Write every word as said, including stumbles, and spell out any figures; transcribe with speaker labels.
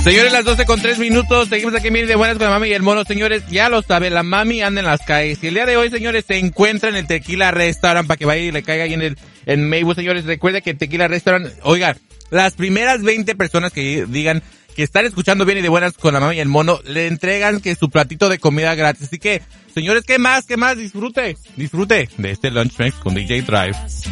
Speaker 1: Señores, las doce con tres minutos, seguimos aquí en de buenas con la mami y el mono, señores, ya lo sabe, la mami anda en las calles, y el día de hoy, señores, se encuentra en el Tequila Restaurant, para que vaya y le caiga ahí en el, en Maywood, señores, recuerde que el Tequila Restaurant, oigan, las primeras veinte personas que digan que están escuchando bien y de buenas con la mami y el mono, le entregan que su platito de comida gratis, así que, señores, ¿qué más? ¿Qué más? Disfrute, disfrute de este Lunch Mix con D J Drive.